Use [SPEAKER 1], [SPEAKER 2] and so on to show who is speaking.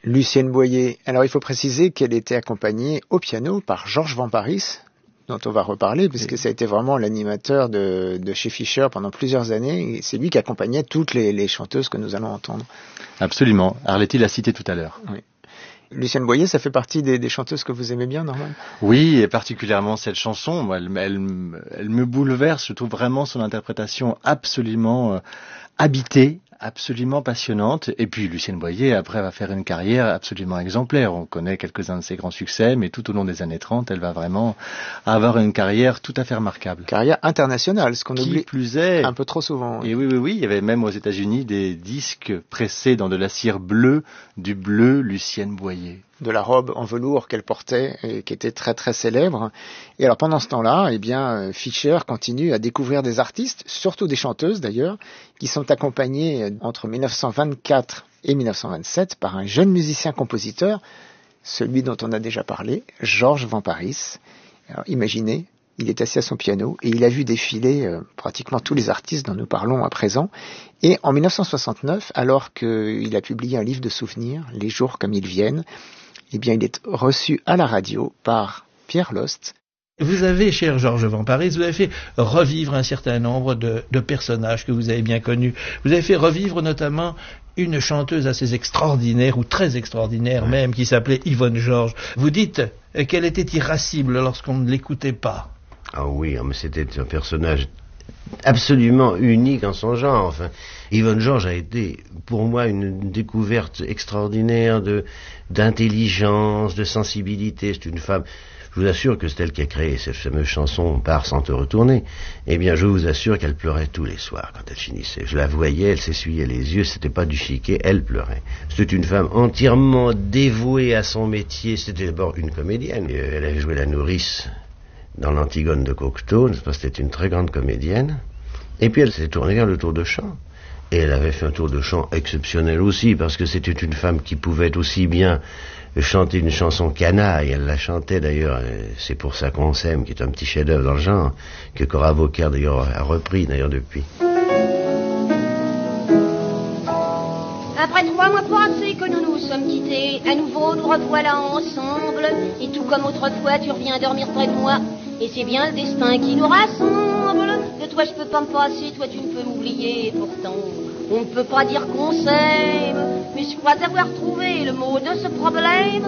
[SPEAKER 1] Lucienne Boyer. Alors il faut préciser qu'elle était accompagnée au piano par Georges Vamparis, dont on va reparler, puisque ça a été vraiment l'animateur de chez Fischer pendant plusieurs années, et c'est lui qui accompagnait toutes les chanteuses que nous allons entendre.
[SPEAKER 2] Absolument. Arletty l'a cité tout à l'heure.
[SPEAKER 1] Oui. Lucienne Boyer, ça fait partie des chanteuses que vous aimez bien, Norman ?
[SPEAKER 2] Oui, et particulièrement cette chanson. Moi, elle me bouleverse. Je trouve vraiment son interprétation absolument habitée, absolument passionnante. Et puis Lucienne Boyer, après, va faire une carrière absolument exemplaire. On connaît quelques-uns de ses grands succès, mais tout au long des années 30, elle va vraiment avoir une carrière tout à fait remarquable.
[SPEAKER 1] Carrière internationale, ce qu'on oublie
[SPEAKER 2] plus est,
[SPEAKER 1] un peu trop souvent.
[SPEAKER 2] Et oui, il y avait même aux États-Unis des disques pressés dans de la cire bleue, du bleu Lucienne Boyer.
[SPEAKER 1] De la robe en velours qu'elle portait et qui était très très célèbre. Et alors pendant ce temps-là, Fischer continue à découvrir des artistes, surtout des chanteuses d'ailleurs, qui sont accompagnées entre 1924 et 1927 par un jeune musicien-compositeur, celui dont on a déjà parlé, Georges Vamparis. Alors imaginez, il est assis à son piano et il a vu défiler pratiquement tous les artistes dont nous parlons à présent. Et en 1969, alors qu'il a publié un livre de souvenirs, Les jours comme ils viennent, il est reçu à la radio par Pierre Lost.
[SPEAKER 3] Vous avez, cher Georges Vamparis, vous avez fait revivre un certain nombre de personnages que vous avez bien connus. Vous avez fait revivre notamment une chanteuse assez extraordinaire, ou très extraordinaire même, qui s'appelait Yvonne Georges. Vous dites qu'elle était irascible lorsqu'on ne l'écoutait pas.
[SPEAKER 4] Ah oui, mais c'était un personnage absolument unique en son genre. Enfin, Yvonne Georges a été pour moi une découverte extraordinaire d'intelligence, de sensibilité. C'est une femme, je vous assure que c'est elle qui a créé cette fameuse chanson « Pars sans te retourner ». Eh bien, je vous assure qu'elle pleurait tous les soirs quand elle finissait. Je la voyais, elle s'essuyait les yeux, c'était pas du chiquet, elle pleurait. C'était une femme entièrement dévouée à son métier. C'était d'abord une comédienne. Elle avait joué la nourrice dans l'Antigone de Cocteau, c'était une très grande comédienne. Et puis elle s'est tournée vers le tour de chant. Et elle avait fait un tour de chant exceptionnel aussi, parce que c'était une femme qui pouvait aussi bien chanter une chanson canaille. Elle la chantait d'ailleurs, c'est pour ça qu'on s'aime, qui est un petit chef-d'œuvre dans le genre, que Cora Vauquer d'ailleurs a repris d'ailleurs depuis.
[SPEAKER 5] Après 3 mois passés que nous nous sommes quittés, à nouveau nous revoilà ensemble, et tout comme autrefois tu reviens dormir près de moi, et c'est bien le destin qui nous rassemble. De toi je peux pas me passer, toi tu ne peux m'oublier, et pourtant on ne peut pas dire qu'on s'aime, mais je crois avoir trouvé le mot de ce problème.